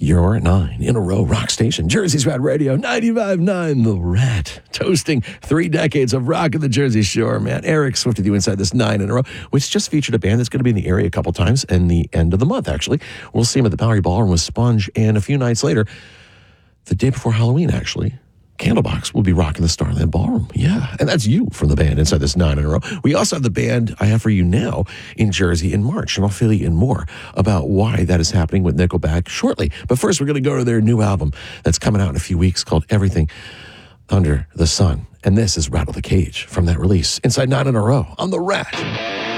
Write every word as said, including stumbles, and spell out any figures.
Your nine in a row rock station, Jersey's Rad Radio, ninety-five point nine The Rat, toasting three decades of rock at the Jersey Shore, man. Eric Swift with you inside this nine in a row, which just featured a band that's going to be in the area a couple times in the end of the month, actually. We'll see them at the Bowery Ballroom with Sponge, and a few nights later, the day before Halloween, actually, Candlebox will be rocking the Starland Ballroom. Yeah, and that's you from the band inside this nine in a row. We also have the band I have for you now in Jersey in March, and I'll fill you in more about why that is happening with Nickelback shortly. But first, we're going to go to their new album that's coming out in a few weeks called Everything Under the Sun. And this is Rattle the Cage from that release inside nine in a row on The Rat.